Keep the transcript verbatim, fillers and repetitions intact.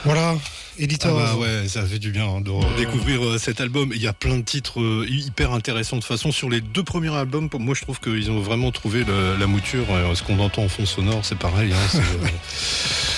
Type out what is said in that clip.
Voilà, éditeur. Ah bah ouais, ça fait du bien hein, de découvrir euh, cet album. Il y a plein de titres euh, hyper intéressants. De toute façon, sur les deux premiers albums, pour moi, je trouve qu'ils ont vraiment trouvé le, la mouture. Euh, ce qu'on entend en fond sonore, c'est pareil. Hein, c'est, euh,